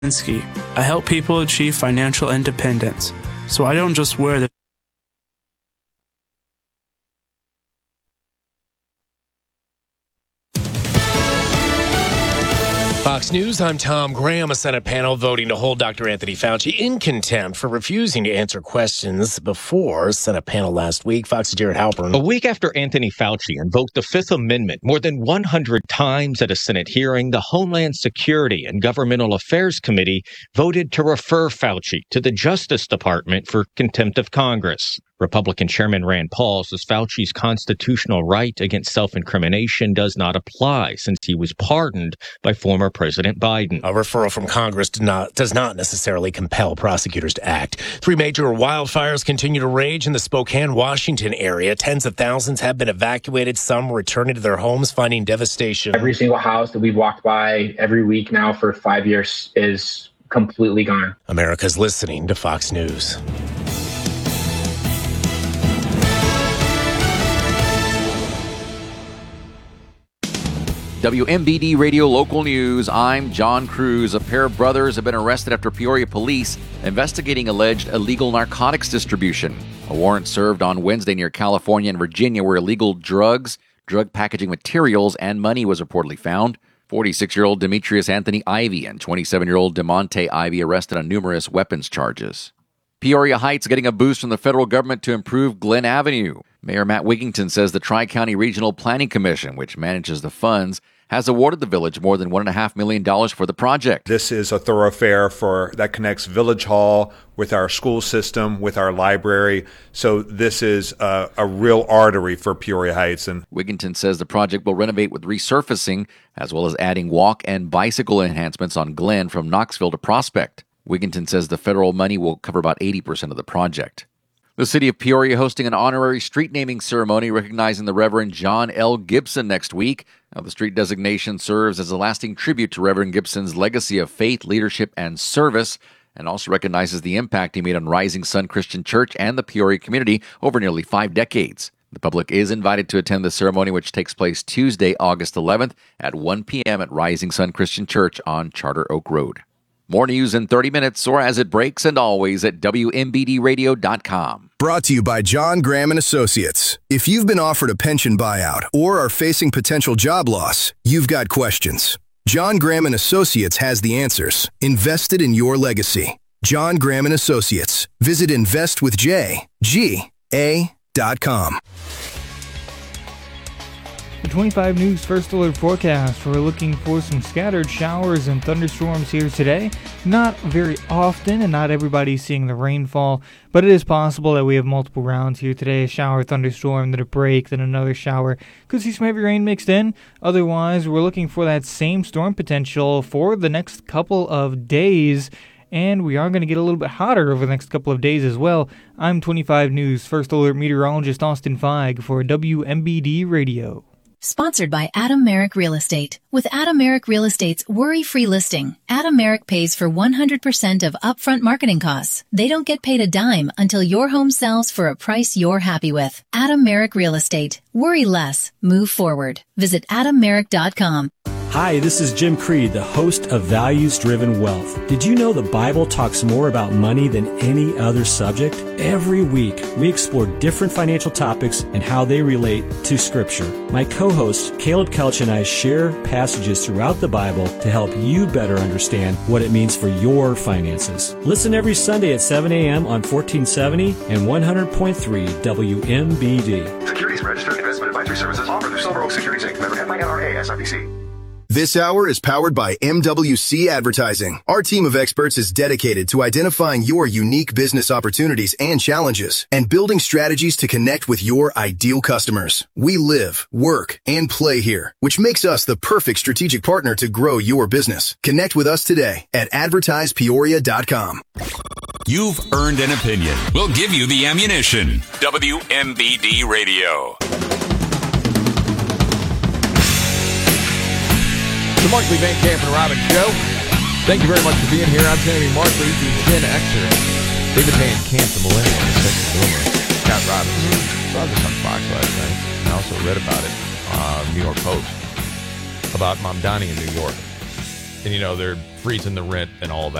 I help people achieve financial independence, so I don't just wear the Fox News, I'm Tom Graham. A Senate panel voting to hold Dr. Anthony Fauci in contempt for refusing to answer questions before a Senate panel last week. Fox's Jared Halpern. A week after Anthony Fauci invoked the Fifth Amendment more than 100 times at a Senate hearing, the Homeland Security and Governmental Affairs Committee voted to refer Fauci to the Justice Department for contempt of Congress. Republican Chairman Rand Paul says Fauci's constitutional right against self-incrimination does not apply since he was pardoned by former President Biden. A referral from Congress does not necessarily compel prosecutors to act. 3 major wildfires continue to rage in the Spokane, Washington area. Tens of thousands have been evacuated, some returning to their homes, finding devastation. Every single house that we've walked by every week now for 5 years is completely gone. America's listening to Fox News. WMBD Radio Local News, I'm John Cruz. A pair of brothers have been arrested after Peoria police investigating alleged illegal narcotics distribution. A warrant served on Wednesday near California and Virginia where illegal drugs, drug packaging materials, and money was reportedly found. 46-year-old Demetrius Anthony Ivy and 27-year-old DeMonte Ivy arrested on numerous weapons charges. Peoria Heights getting a boost from the federal government to improve Glen Avenue. Mayor Matt Wigington says the Tri-County Regional Planning Commission, which manages the funds, has awarded the village more than $1.5 million for the project. This is a thoroughfare that connects Village Hall with our school system, with our library. So this is a real artery for Peoria Heights. And Wigington says the project will renovate with resurfacing, as well as adding walk and bicycle enhancements on Glen from Knoxville to Prospect. Wigington says the federal money will cover about 80% of the project. The city of Peoria hosting an honorary street naming ceremony recognizing the Reverend John L. Gibson next week. Now, the street designation serves as a lasting tribute to Reverend Gibson's legacy of faith, leadership, and service, and also recognizes the impact he made on Rising Sun Christian Church and the Peoria community over nearly 5 decades. The public is invited to attend the ceremony, which takes place Tuesday, August 11th at 1 p.m. at Rising Sun Christian Church on Charter Oak Road. More news in 30 minutes or as it breaks, and always at WMBDradio.com. Brought to you by John Graham & Associates. If you've been offered a pension buyout or are facing potential job loss, you've got questions. John Graham & Associates has the answers. Invested in your legacy. John Graham & Associates. Visit investwithJG.com. The 25 News First Alert forecast. We're looking for some scattered showers and thunderstorms here today. Not very often, and not everybody's seeing the rainfall, but it is possible that we have multiple rounds here today. A shower, thunderstorm, then a break, then another shower. Could see some heavy rain mixed in. Otherwise, we're looking for that same storm potential for the next couple of days. And we are going to get a little bit hotter over the next couple of days as well. I'm 25 News First Alert meteorologist Austin Feig for WMBD Radio. Sponsored by Adam Merrick Real Estate. With Adam Merrick Real Estate's worry-free listing, Adam Merrick pays for 100% of upfront marketing costs. They don't get paid a dime until your home sells for a price you're happy with. Adam Merrick Real Estate. Worry less. Move forward. Visit AdamMerrick.com. Hi, this is Jim Creed, the host of Values Driven Wealth. Did you know the Bible talks more about money than any other subject? Every week, we explore different financial topics and how they relate to Scripture. My co-host, Caleb Kelch, and I share passages throughout the Bible to help you better understand what it means for your finances. Listen every Sunday at 7 a.m. on 1470 and 100.3 WMBD. Securities registered investment advisory services offered through Silver Oak Securities Inc. Member FINRA SIPC. This hour is powered by MWC Advertising. Our team of experts is dedicated to identifying your unique business opportunities and challenges and building strategies to connect with your ideal customers. We live, work, and play here, which makes us the perfect strategic partner to grow your business. Connect with us today at advertisepeoria.com. You've earned an opinion. We'll give you the ammunition. WMBD Radio. The Markley, Van Camp, and Robin Show. Thank you very much for being here. I'm Sammy Markley, the Gen Xer. David Van Camp, the Millennial, the Sexy Boomer. Scott Robinson. Saw this on Fox last night. And I also read about it on New York Post about Mamdani in New York. And, you know, they're freezing the rent and all that.